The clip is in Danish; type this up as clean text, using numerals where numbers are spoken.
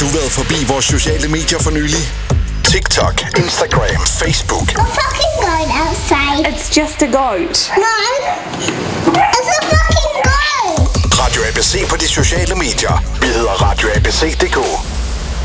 du været forbi vores sociale medier for nylig? TikTok, Instagram, Facebook. A fucking goat outside. It's just a goat. No, it's a fucking goat. Radio ABC på de sociale medier. Vi hedder Radio ABC.dk.